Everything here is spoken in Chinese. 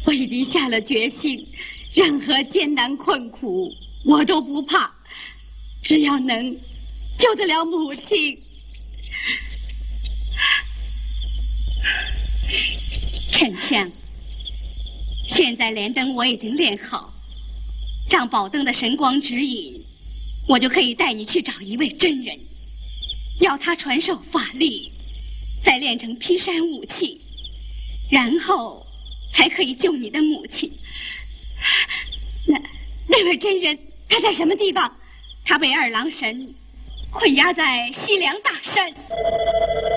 我已经下了决心，任何艰难困苦我都不怕，只要能救得了母亲。丞相，现在莲灯我已经练好，仗宝灯的神光指引，我就可以带你去找一位真人，要他传授法力，再练成劈山武器，然后才可以救你的母亲。那位真人他在什么地方？他被二郎神困押在西凉大山。